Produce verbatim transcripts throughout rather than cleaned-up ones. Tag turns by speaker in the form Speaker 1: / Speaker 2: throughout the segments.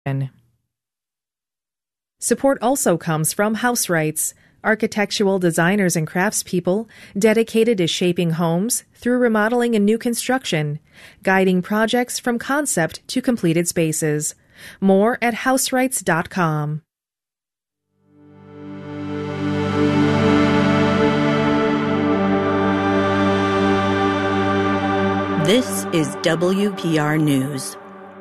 Speaker 1: Support also comes from House Rights, architectural designers and craftspeople dedicated to shaping homes through remodeling and new construction, guiding projects from concept to completed spaces. More at house rights dot com.
Speaker 2: This is W P R News.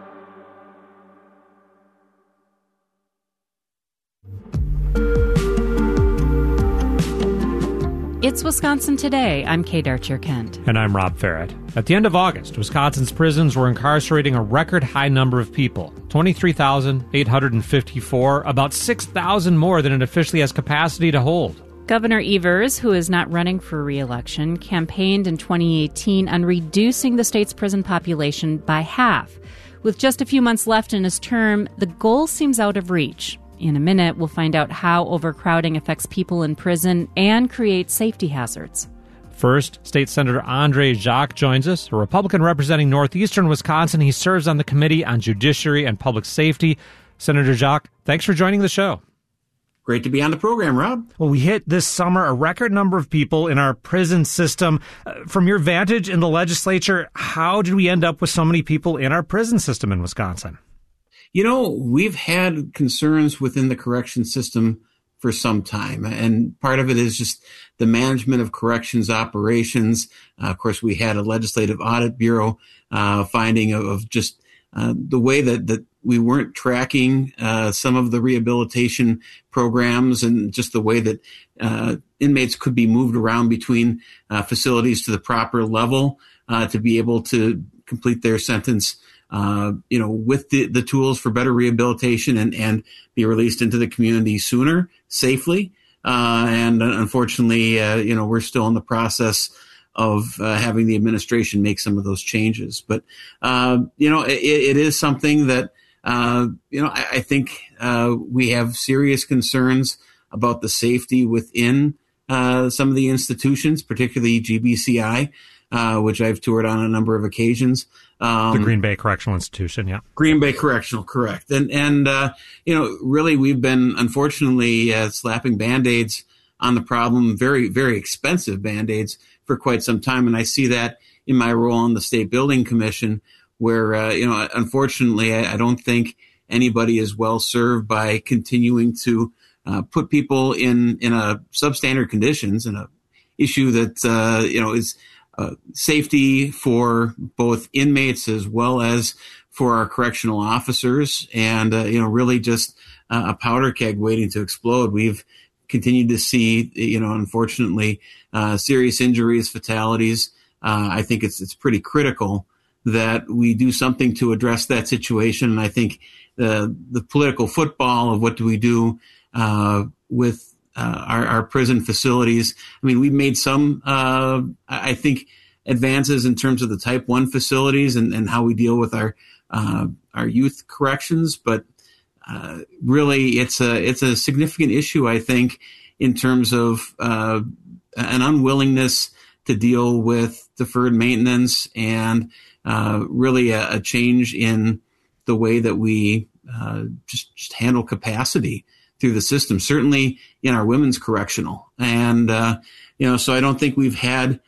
Speaker 3: It's Wisconsin Today. I'm Kate Archer-Kent.
Speaker 4: And I'm Rob Farrett. At the end of August, Wisconsin's prisons were incarcerating a record high number of people, twenty-three thousand eight hundred fifty-four, about six thousand more than it officially has capacity to hold.
Speaker 3: Governor Evers, who is not running for re-election, campaigned in twenty eighteen on reducing the state's prison population by half. With just a few months left in his term, the goal seems out of reach. In a minute, we'll find out how overcrowding affects people in prison and creates safety hazards.
Speaker 4: First, State Senator Andre Jacques joins us, a Republican representing northeastern Wisconsin. He serves on the Committee on Judiciary and Public Safety. Senator Jacques, thanks for joining the show.
Speaker 5: Great to be on the program, Rob.
Speaker 4: Well, we hit this summer a record number of people in our prison system. Uh, from your vantage in the legislature, how did we end up with so many people in our prison system in Wisconsin?
Speaker 5: You know, we've had concerns within the correction system for some time, and part of it is just the management of corrections operations. Uh, of course, we had a legislative audit bureau uh, finding of, of just uh, the way that, that we weren't tracking uh, some of the rehabilitation programs, and just the way that uh, inmates could be moved around between uh, facilities to the proper level uh, to be able to complete their sentence Uh, you know, with the, the tools for better rehabilitation and, and be released into the community sooner, safely. Uh, and unfortunately, uh, you know, we're still in the process of uh, having the administration make some of those changes. But, uh, you know, it, it is something that, uh, you know, I, I think uh, we have serious concerns about the safety within uh, some of the institutions, particularly G B C I, uh, which I've toured on a number of occasions.
Speaker 4: Um, the Green Bay Correctional Institution, yeah.
Speaker 5: Green Bay Correctional, correct. And, and uh, you know, really we've been, unfortunately, uh, slapping Band-Aids on the problem, very, very expensive Band-Aids for quite some time. And I see that in my role on the State Building Commission, where, uh, you know, unfortunately, I, I don't think anybody is well served by continuing to uh, put people in, in a substandard conditions, and a issue that, uh, you know, is Uh, safety for both inmates as well as for our correctional officers, and, uh, you know, really just uh, a powder keg waiting to explode. We've continued to see, you know, unfortunately, uh, serious injuries, fatalities. Uh, I think it's, it's pretty critical that we do something to address that situation. And I think the, the political football of what do we do uh, with Uh, our, our prison facilities. I mean, we've made some, uh, I think, advances in terms of the type one facilities and, and how we deal with our, uh, our youth corrections. But, uh, really it's a, it's a significant issue, I think, in terms of, uh, an unwillingness to deal with deferred maintenance, and, uh, really a, a change in the way that we, uh, just, just handle capacity through the system, certainly in our women's correctional. And, uh, you know, so I don't think we've had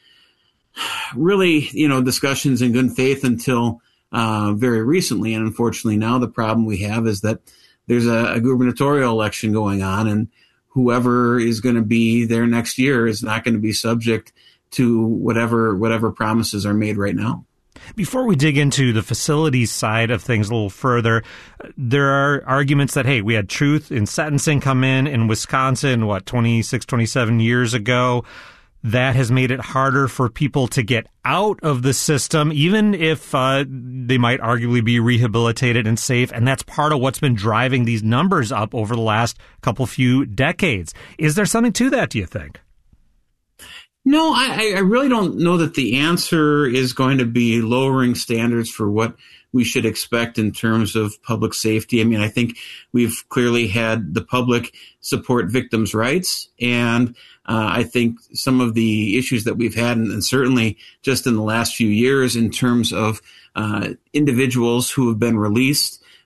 Speaker 5: really, you know, discussions in good faith until uh, very recently. And unfortunately now the problem we have is that there's a, a gubernatorial election going on, and whoever is going to be there next year is not going to be subject to whatever, whatever promises are made right now.
Speaker 4: Before we dig into the facilities side of things a little further, there are arguments that, hey, we had truth in sentencing come in in Wisconsin, what, twenty-six, twenty-seven years ago. That has made it harder for people to get out of the system, even if uh, they might arguably be rehabilitated and safe. And that's part of what's been driving these numbers up over the last couple few decades. Is there something to that, do you think?
Speaker 5: No, I, I really don't know that the answer is going to be lowering standards for what we should expect in terms of public safety. I mean, I think we've clearly had the public support victims' rights, and uh, I think some of the issues that we've had, and, and certainly just in the last few years in terms of uh, individuals who have been released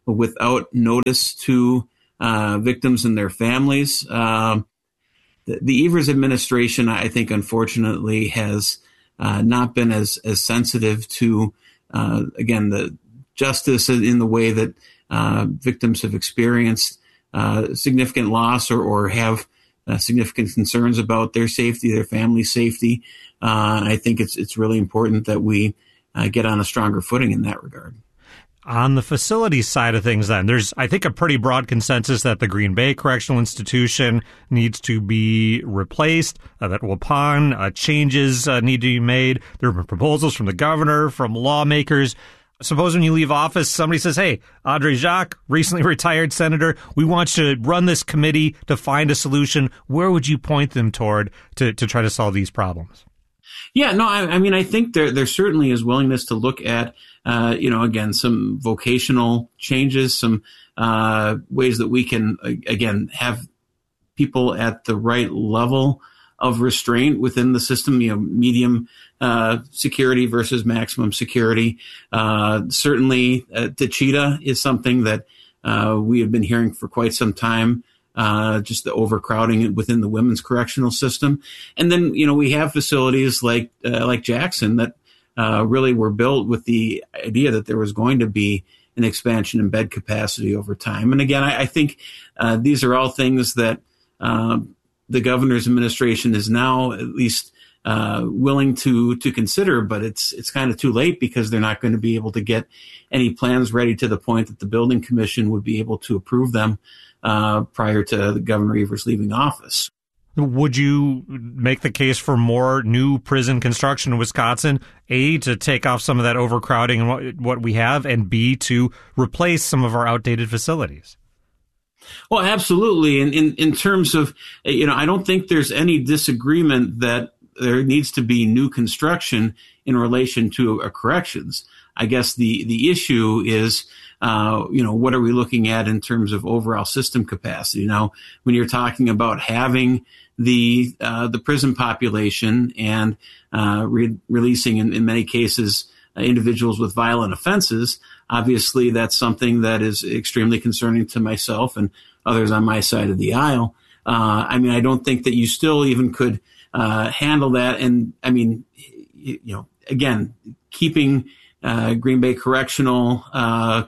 Speaker 5: without notice to uh, victims and their families. Um, the, the Evers administration, I think, unfortunately, has uh, not been as, as sensitive to, uh, again, the justice in the way that uh, victims have experienced uh, significant loss or, or have uh, significant concerns about their safety, their family's safety. Uh, I think it's it's really important that we uh, get on a stronger footing in that regard.
Speaker 4: On the facility side of things, then, there's, I think, a pretty broad consensus that the Green Bay Correctional Institution needs to be replaced, uh, that Waupun uh, changes uh, need to be made. There have been proposals from the governor, from lawmakers. Suppose when you leave office, somebody says, hey, Andre Jacques, recently retired senator, we want you to run this committee to find a solution. Where would you point them toward to, to try to solve these problems?
Speaker 5: Yeah, no, I, I mean, I think there there certainly is willingness to look at, uh, you know, again, some vocational changes, some uh, ways that we can, again, have people at the right level of restraint within the system, you know, medium uh, security versus maximum security. Uh, certainly, uh, Tachita is something that uh, we have been hearing for quite some time. Uh, just the overcrowding within the women's correctional system. And then, you know, we have facilities like, uh, like Jackson that, uh, really were built with the idea that there was going to be an expansion in bed capacity over time. And again, I, I think, uh, these are all things that, um, the governor's administration is now at least, uh, willing to, to consider, but it's, it's kind of too late because they're not going to be able to get any plans ready to the point that the building commission would be able to approve them Uh, prior to Governor Evers leaving office.
Speaker 4: Would you make the case for more new prison construction in Wisconsin, A, to take off some of that overcrowding and what, what we have, and B, to replace some of our outdated facilities?
Speaker 5: Well, absolutely. And in, in terms of, you know, I don't think there's any disagreement that there needs to be new construction in relation to uh, corrections. I guess the, the issue is, uh, you know, what are we looking at in terms of overall system capacity? Now, when you're talking about having the, uh, the prison population and, uh, re- releasing in, in many cases, uh, individuals with violent offenses, obviously that's something that is extremely concerning to myself and others on my side of the aisle. Uh, I mean, I don't think that you still even could, uh, handle that. And I mean, you, you know, again, keeping, Uh, Green Bay Correctional uh,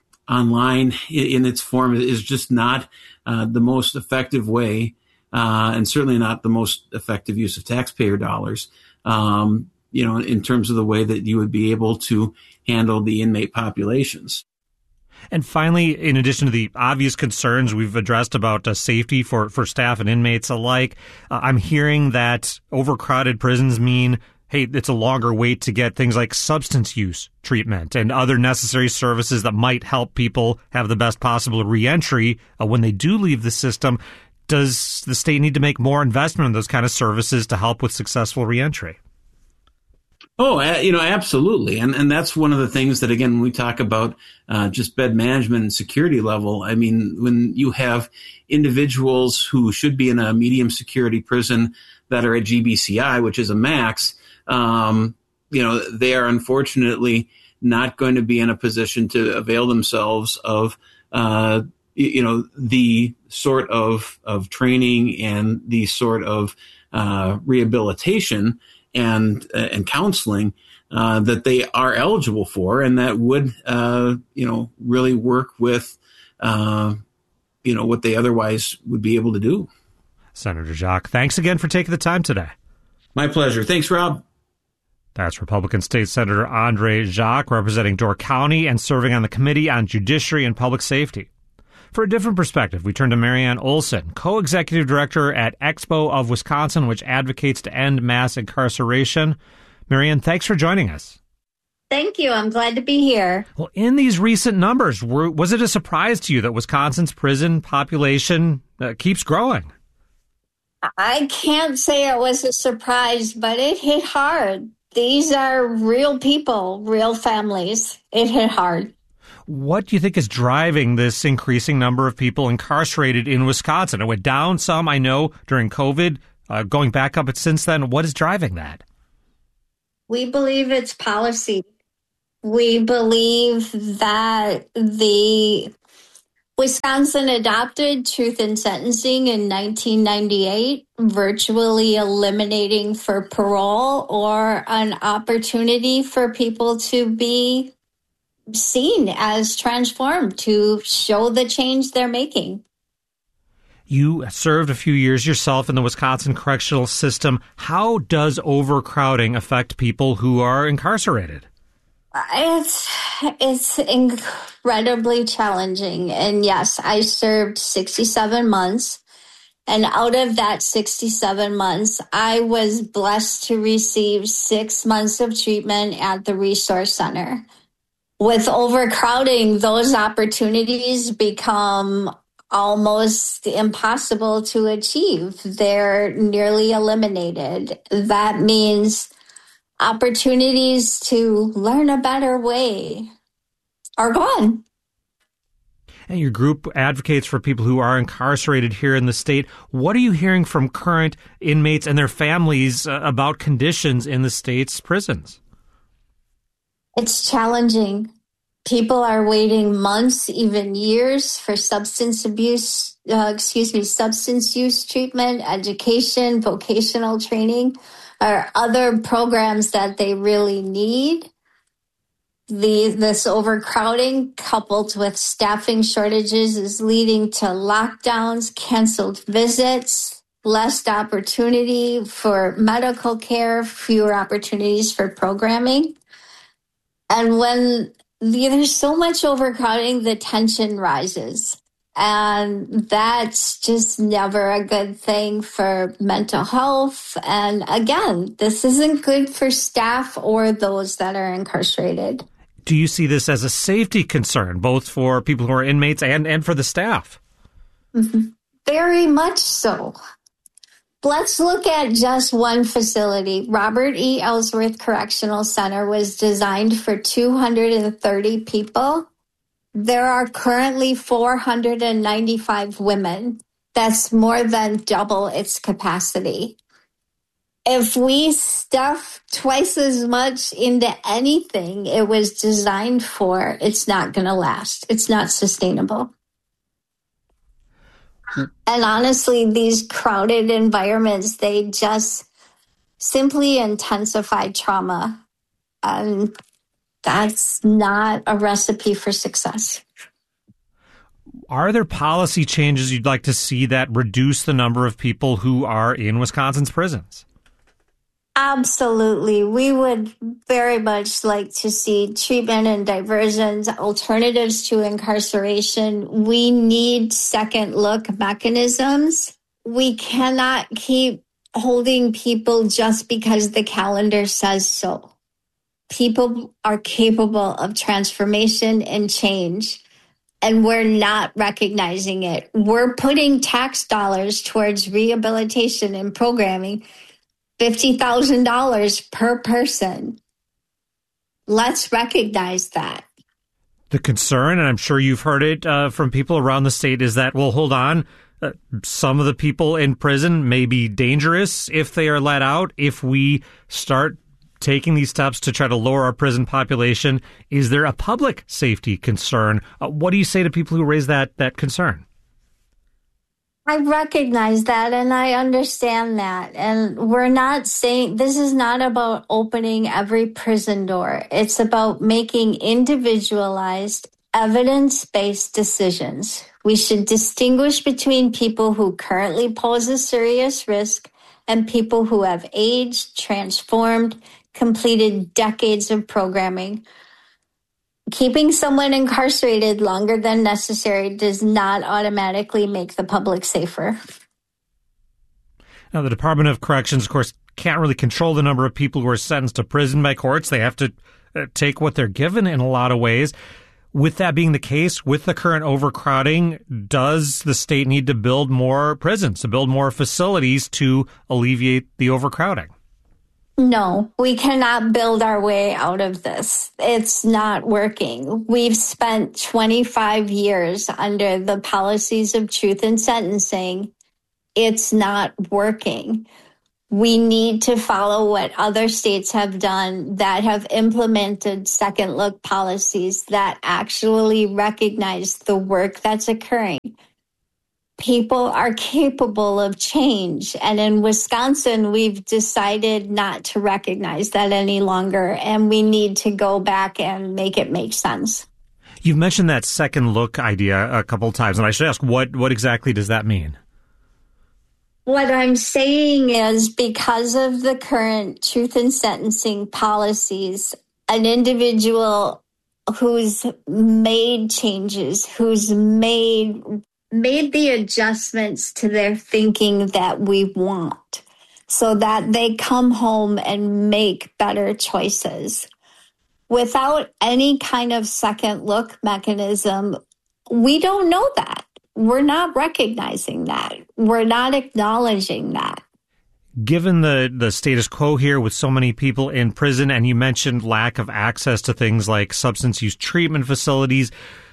Speaker 5: online in, in its form is just not uh, the most effective way, uh, and certainly not the most effective use of taxpayer dollars, um, you know, in terms of the way that you would be able to handle the inmate populations.
Speaker 4: And finally, in addition to the obvious concerns we've addressed about uh, safety for, for staff and inmates alike, uh, I'm hearing that overcrowded prisons mean hey, it's a longer wait to get things like substance use treatment and other necessary services that might help people have the best possible reentry uh, when they do leave the system. Does the state need to make more investment in those kind of services to help with successful reentry?
Speaker 5: Oh, you know, absolutely. And and that's one of the things that, again, when we talk about uh, just bed management and security level, I mean, when you have individuals who should be in a medium security prison that are at G B C I, which is a max, Um, you know, they are unfortunately not going to be in a position to avail themselves of, uh, you know, the sort of, of training and the sort of, uh, rehabilitation and, uh, and counseling, uh, that they are eligible for and that would, uh, you know, really work with, uh, you know, what they otherwise would be able to do.
Speaker 4: Senator Jacques, thanks again for taking the time today.
Speaker 5: My pleasure. Thanks, Rob.
Speaker 4: That's Republican State Senator Andre Jacques, representing Door County and serving on the Committee on Judiciary and Public Safety. For a different perspective, we turn to Marianne Olson, co-executive director at Expo of Wisconsin, which advocates to end mass incarceration. Marianne, thanks for joining us.
Speaker 6: Thank you. I'm glad to be here.
Speaker 4: Well, in these recent numbers, were, was it a surprise to you that Wisconsin's prison population uh, keeps growing?
Speaker 6: I can't say it was a surprise, but it hit hard. These are real people, real families. It hit hard.
Speaker 4: What do you think is driving this increasing number of people incarcerated in Wisconsin? It went down some, I know, during COVID, uh, going back up since then. What is driving that?
Speaker 6: We believe it's policy. We believe that the Wisconsin adopted Truth in Sentencing in nineteen ninety-eight, virtually eliminating for parole or an opportunity for people to be seen as transformed, to show the change they're making.
Speaker 4: You served a few years yourself in the Wisconsin correctional system. How does overcrowding affect people who are incarcerated?
Speaker 6: It's it's incredibly challenging. And yes, I served sixty-seven months. And out of that sixty-seven months, I was blessed to receive six months of treatment at the Resource Center. With overcrowding, those opportunities become almost impossible to achieve. They're nearly eliminated. That means opportunities to learn a better way are gone.
Speaker 4: And your group advocates for people who are incarcerated here in the state. What are you hearing from current inmates and their families uh, about conditions in the state's prisons?
Speaker 6: It's challenging. People are waiting months, even years, for substance abuse, uh, excuse me, substance use treatment, education, vocational training, or other programs that they really need. The, this overcrowding, coupled with staffing shortages, is leading to lockdowns, canceled visits, less opportunity for medical care, fewer opportunities for programming. And when there's so much overcrowding, the tension rises. And that's just never a good thing for mental health. And again, this isn't good for staff or those that are incarcerated.
Speaker 4: Do you see this as a safety concern, both for people who are inmates and, and for the staff?
Speaker 6: Mm-hmm. Very much so. Let's look at just one facility. Robert E. Ellsworth Correctional Center was designed for two hundred thirty people. There are currently four hundred ninety-five women. That's more than double its capacity. If we stuff twice as much into anything it was designed for, it's not going to last. It's not sustainable. And honestly, these crowded environments, they just simply intensify trauma. And that's not a recipe for success.
Speaker 4: Are there policy changes you'd like to see that reduce the number of people who are in Wisconsin's prisons?
Speaker 6: Absolutely. We would very much like to see treatment and diversions, alternatives to incarceration. We need second look mechanisms. We cannot keep holding people just because the calendar says so. People are capable of transformation and change, and we're not recognizing it. We're putting tax dollars towards rehabilitation and programming, fifty thousand dollars per person. Let's recognize that.
Speaker 4: The concern, and I'm sure you've heard it uh, from people around the state, is that, well, hold on, uh, some of the people in prison may be dangerous if they are let out. If we start taking these steps to try to lower our prison population, is there a public safety concern? Uh, what do you say to people who raise that that concern?
Speaker 6: I recognize that and I understand that. And we're not saying this is not about opening every prison door. It's about making individualized, evidence-based decisions. We should distinguish between people who currently pose a serious risk and people who have aged, transformed, completed decades of programming. Keeping someone incarcerated longer than necessary does not automatically make the public safer.
Speaker 4: Now, the Department of Corrections, of course, can't really control the number of people who are sentenced to prison by courts. They have to uh, take what they're given in a lot of ways. With that being the case, with the current overcrowding, does the state need to build more prisons, to build more facilities to alleviate the overcrowding?
Speaker 6: No, we cannot build our way out of this. It's not working. We've spent twenty-five years under the policies of truth in sentencing. It's not working. We need to follow what other states have done that have implemented second look policies that actually recognize the work that's occurring. People are capable of change. And in Wisconsin, we've decided not to recognize that any longer. And we need to go back and make it make sense.
Speaker 4: You've mentioned that second look idea a couple of times, and I should ask, what, what exactly does that mean?
Speaker 6: What I'm saying is, because of the current truth in sentencing policies, an individual who's made changes, who's made made the adjustments to their thinking that we want, so that they come home and make better choices. Without any kind of second look mechanism, we don't know that. We're not recognizing that. We're not acknowledging that.
Speaker 4: Given the, the status quo here with so many people in prison, and you mentioned lack of access to things like substance use treatment facilities,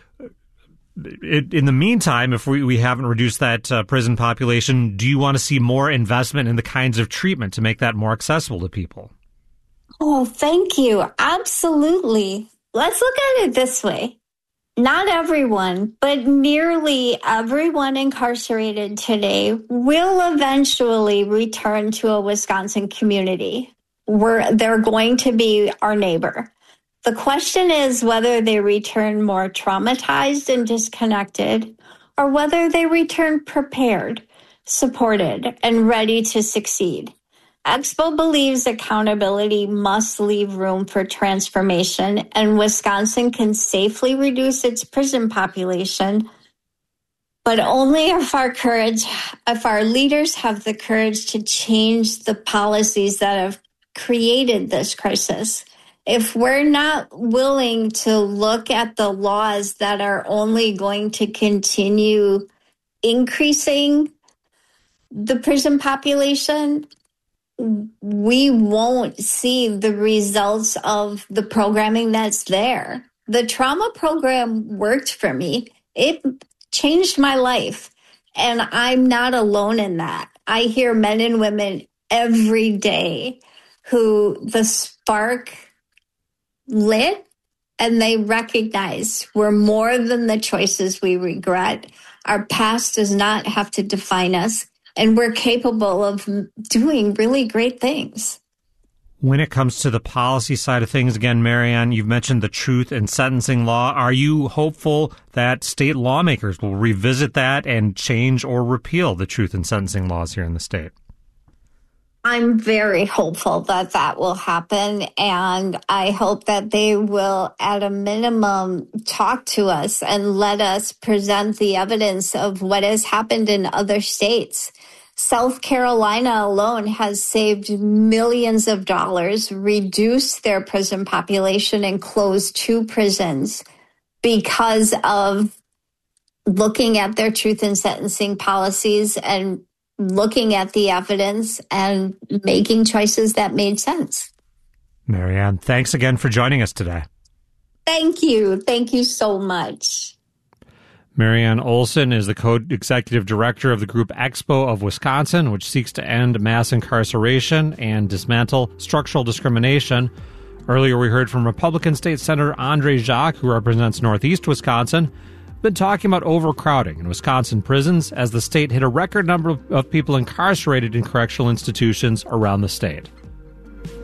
Speaker 4: it, in the meantime, if we, we haven't reduced that uh, prison population, do you want to see more investment in the kinds of treatment to make that more accessible to people?
Speaker 6: Oh, thank you. Absolutely. Let's look at it this way. Not everyone, but nearly everyone incarcerated today will eventually return to a Wisconsin community where they're going to be our neighbor. The question is whether they return more traumatized and disconnected, or whether they return prepared, supported, and ready to succeed. Expo believes accountability must leave room for transformation, and Wisconsin can safely reduce its prison population, but only if our courage, if our leaders have the courage to change the policies that have created this crisis. If we're not willing to look at the laws that are only going to continue increasing the prison population, we won't see the results of the programming that's there. The trauma program worked for me. It changed my life. And I'm not alone in that. I hear men and women every day who the spark lit and they recognize we're more than the choices we regret. Our past does not have to define us. And we're capable of doing really great things.
Speaker 4: When it comes to the policy side of things, again, Marianne, you've mentioned the truth in sentencing law. Are you hopeful that state lawmakers will revisit that and change or repeal the truth in sentencing laws here in the state?
Speaker 6: I'm very hopeful that that will happen, and I hope that they will, at a minimum, talk to us and let us present the evidence of what has happened in other states. South Carolina alone has saved millions of dollars, reduced their prison population, and closed two prisons because of looking at their truth in sentencing policies and looking at the evidence and making choices that made sense.
Speaker 4: Marianne, thanks again for joining us today.
Speaker 6: Thank you. Thank you so much.
Speaker 4: Marianne Olson is the co-executive director of the group Expo of Wisconsin, which seeks to end mass incarceration and dismantle structural discrimination. Earlier, we heard from Republican State Senator Andre Jacques, who represents Northeast Wisconsin, been talking about overcrowding in Wisconsin prisons as the state hit a record number of people incarcerated in correctional institutions around the state.